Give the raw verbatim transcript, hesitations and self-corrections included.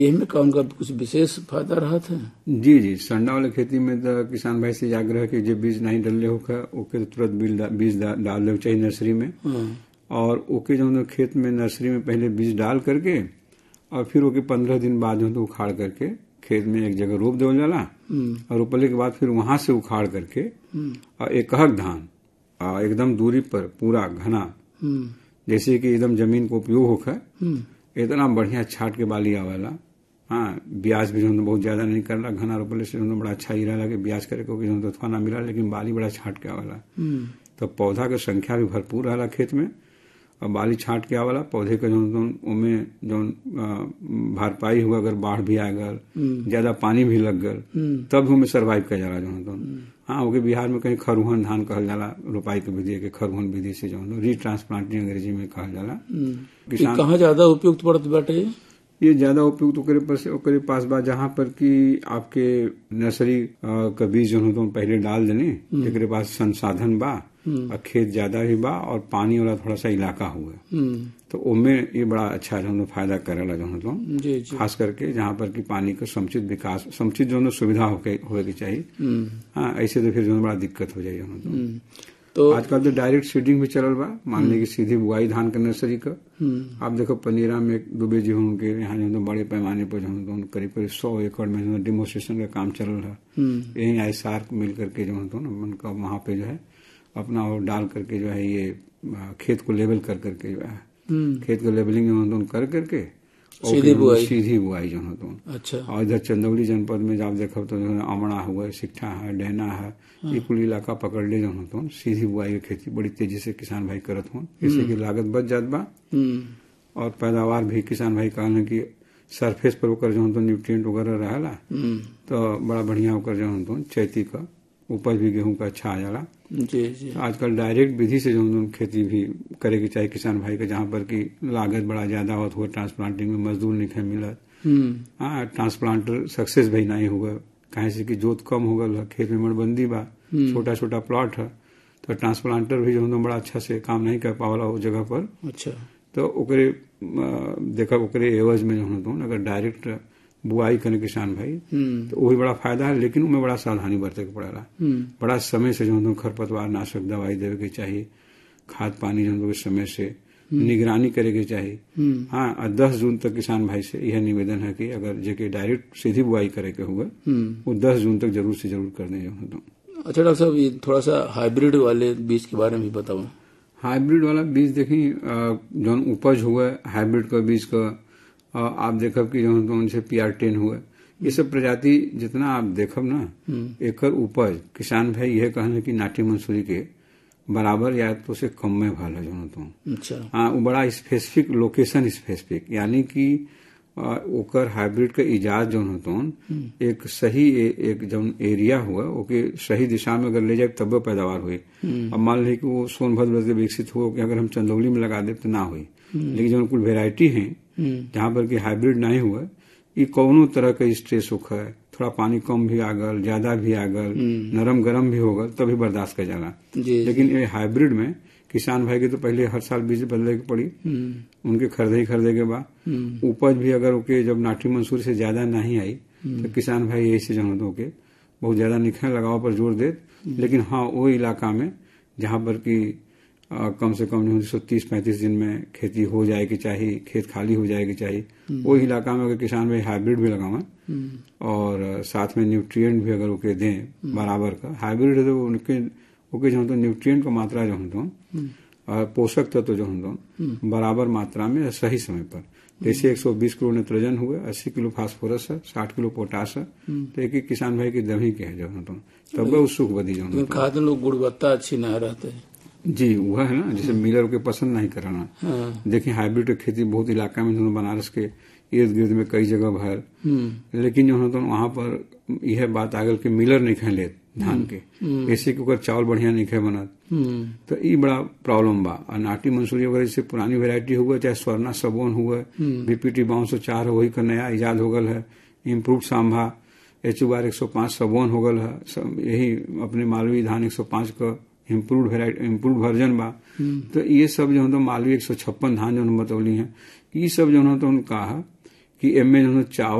में का उनका कुछ विशेष फायदा रहा था? जी जी, संडा वाले खेती में तो किसान भाई से आग्रह कि जो बीज नहीं डलले होकर ओके तुरंत बीज बीज डाल दे चाहिए नर्सरी में। और ओके जो खेत में नर्सरी में पहले बीज डाल करके और फिर ओके पंद्रह दिन बाद जो तो उखाड़ करके खेत में एक जगह रोप देवल जाला और रोपले के बाद फिर वहां से उखाड़ करके और एक कहक धान एकदम दूरी पर पूरा घना जैसे कि एकदम जमीन को उपयोग होकर इतना बढ़िया छाट के बाली आवेला। हाँ, ब्याज भी जो बहुत ज्यादा नहीं करला, घना रोपले से जो बड़ा अच्छा ही रहा कि ब्याज करे को जो तो ना मिला, लेकिन बाली बड़ा छाट के आवेला। तो पौधा के संख्या भी भरपूर रहला खेत में और बाली छाट के आवेला। पौधे के जो उमे जो भारपाई हुआ, अगर बाढ़ भी आ गल, ज्यादा पानी भी लग गल, तब हमें सर्वाइव कर जाला जो। हाँ, ओके बिहार में कहीं खरहुन धान कहल जाला, रोपाई के विधि के खरहुन विधि से जो रीट्रांसप्लांटिंग अंग्रेजी में कहल जाला। किसान कहाँ ज्यादा उपयुक्त पड़त बाटे? ये ज्यादा उपयुक्त ओकरे पास ओकरे पास बा जहाँ पर कि आपके नर्सरी का बीज जो तो पहले डाल देने, जेकरे पास संसाधन बा और खेत ज्यादा भी बा और पानी वाला थोड़ा सा इलाका हुआ, तो उनमें ये बड़ा अच्छा जो फायदा करेला जो तो खास करके जहाँ पर कि पानी का समुचित विकास समुचित जो सुविधा होवे की चाहिए। हाँ, ऐसे तो फिर जो बड़ा दिक्कत हो जाए। तो आजकल तो डायरेक्ट सीडिंग भी चलल बा, मान ली कि सीधी बुआई धान के नर्सरी का। आप देखो पनीरा में एक दुबे जी उनके यहाँ जो बड़े पैमाने पर जो करीब करीब सौ एकड़ में जो डिमोस्ट्रेशन का काम चल रहा, यही आई सार मिल करके जो तो ना उनका वहां पे जो है अपना और डाल करके जो है ये खेत को लेवल कर करके जो है खेत को लेवलिंग जो कर करके सीधी बुआई सीधी बुआई जो है तो। अच्छा। और इधर चंदौली जनपद में जब देखो तो अमड़ा हुआ, सिट्ठा है, डहना है, ये कुल इलाका पकड़ ले जो तो सीधी बुआई की खेती बड़ी तेजी से किसान भाई करत हो, इससे की लागत बच जात बा और पैदावार भी किसान भाई कहने की सरफेस पर होकर जो तो न्यूट्रिएंट वगैरह रहेला, तो बड़ा बढ़िया होकर जो तो चैती का उपज भी गेहूं का अच्छा आ जाला। जी जी। तो आजकल डायरेक्ट विधि से जो खेती भी करे के चाहे किसान भाई का, जहाँ पर की लागत बड़ा ज्यादा होता हुआ, ट्रांसप्लांटिंग में मजदूर नहीं मिलत, हाँ, ट्रांसप्लांटर सक्सेस भी नहीं हुआ, कहे से कि जोत कम हो गल, खेत में मड़बंदी बा, छोटा छोटा प्लॉट है, तो ट्रांसप्लांटर भी जो बड़ा अच्छा से काम नहीं कर पावला उस जगह पर। अच्छा। तो ओकरे देखा ओकरे एवज में जो तो अगर डायरेक्ट बुआई करे किसान भाई तो वही बड़ा फायदा है, लेकिन उनमें बड़ा सावधानी बरते के पड़ेला। बड़ा समय से जो खरपतवार नाशक दवाई देवे के चाहिए, खाद पानी जो समय से निगरानी करे के चाहिए। हाँ, और दस जून तक किसान भाई से यह निवेदन है कि अगर जेके डायरेक्ट सीधी बुआई करे के हुआ वो दस जून तक जरूर से जरूर कर दें जो तो। अच्छा डॉक्टर साहब, ये थोड़ा सा हाइब्रिड वाले बीज के बारे में भी बताओ। हाइब्रिड वाला बीज देखी जो उपज हुआ हाइब्रिड का बीज का, आप देखब कि जो तो उनसे पी आर टेन हुआ, ये सब प्रजाति जितना आप देखब ना, एक उपज किसान भाई यह कहने की नाटी मंसूरी के बराबर या तो से कम में भाल है जो तो। अच्छा। हाँ, वो बड़ा स्पेसिफिक लोकेशन स्पेसिफिक, यानी कि ओकर हाइब्रिड का इजाज जो तो एक सही एक जो एरिया हुआ ओके सही दिशा में अगर ले जाए तब पैदावार हुई। अब मान ली कि वो सोनभद्र से विकसित हो कि अगर हम चंदौली में लगा दे तो ना हुई, लेकिन जो कुल वेराइटी है जहाँ पर कि हाइब्रिड नहीं हुआ, ये कौनो तरह का स्ट्रेस होखा है, थोड़ा पानी कम भी आ गल, ज्यादा भी आ गल, नरम गरम भी हो गल, तभी बर्दाश्त कर जाला। लेकिन ये हाइब्रिड में किसान भाई के तो पहले हर साल बीज बदले के पड़ी, उनके खरीदे ही खरीदे के बाद उपज भी अगर ओके जब नाटी मंसूरी से ज्यादा नहीं आई तो किसान भाई यही से जहाँ तो बहुत ज्यादा निखर लगाव पर जोर दे। लेकिन हाँ, वो इलाका में जहाँ पर की आ, कम से कम जो तीस पैंतीस दिन में खेती हो जाएगी चाहिए, खेत खाली हो जाएगी चाहिए, वो इलाका में अगर किसान भाई हाइब्रिड भी लगावे और साथ में न्यूट्रिएंट भी अगर ओके दें बराबर का, हाइब्रिड है तो उनके ओके जो तो न्यूट्रिएंट का मात्रा जो तो पोषक तत्व तो जो तो बराबर मात्रा में सही समय पर, जैसे एक सौ बीस किलो नाइट्रोजन हुए, अस्सी किलो फास्फोरस है, साठ किलो पोटास है, तो एक एक किसान भाई की दही के है जो तो तब उस सुख बदी जो खाद लोग गुणवत्ता अच्छी न रहते जी, वह है ना, जैसे मिलर के पसंद नहीं कराना। हाँ। देखिए हाइब्रिड की खेती बहुत इलाका में जो बनारस के इर्द गिर्द में कई जगह भर, लेकिन जो तो वहां पर यह बात आ गल कि मिलर नहीं खाए ले धान के, ऐसे के चावल बढ़िया नहीं खाए बनत, तो ये बड़ा प्रॉब्लम बा। और नाटी मंसूरी वगैरह जैसे पुरानी वेरायटी हुआ, चाहे स्वर्णा सबोन हुआ, बीपीटी बावन सौ चार वही का नया इजाद हो गल है, इम्प्रूव सांभा एच यू आर एक सौ पांच सबोन हो गल है, यही अपने मालवी धान एक सौ पांच का इम्प्रूव वेराइटी इम्प्रूव वर्जन बा। तो ये सब जो तो मालवी एक सौ छप्पन धान जो बतौली है, ये सब जो तो कहा कि एमे जो चावल